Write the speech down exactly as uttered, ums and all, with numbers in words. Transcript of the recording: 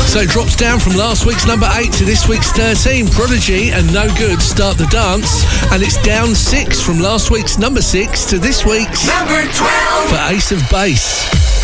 So it drops down from last week's number eight to this week's thirteen. Prodigy and No Good start the dance, and it's down six from last week's number six to this week's number twelve for Ace of Base.